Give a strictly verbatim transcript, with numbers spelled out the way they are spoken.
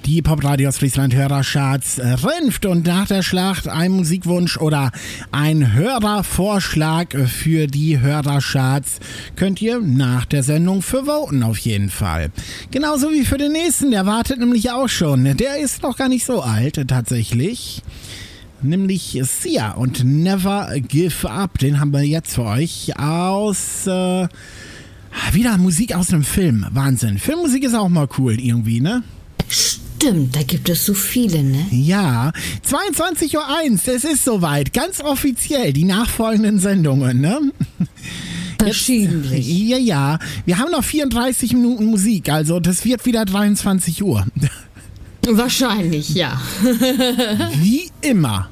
Die Popradio aus Friesland Hörercharts Rinft und nach der Schlacht ein Musikwunsch oder ein Hörervorschlag für die Hörercharts könnt ihr nach der Sendung für voten auf jeden Fall. Genauso wie für den nächsten, der wartet nämlich auch schon. Der ist noch gar nicht so alt tatsächlich. Nämlich Sia und Never Give Up. Den haben wir jetzt für euch aus... Äh, wieder Musik aus einem Film. Wahnsinn. Filmmusik ist auch mal cool irgendwie, ne? Stimmt, da gibt es so viele, ne? Ja, zweiundzwanzig Uhr eins, es ist soweit, ganz offiziell, die nachfolgenden Sendungen, ne? Verschiedentlich. Ja, ja, wir haben noch vierunddreißig Minuten Musik, also das wird wieder dreiundzwanzig Uhr. Wahrscheinlich, ja. Wie immer.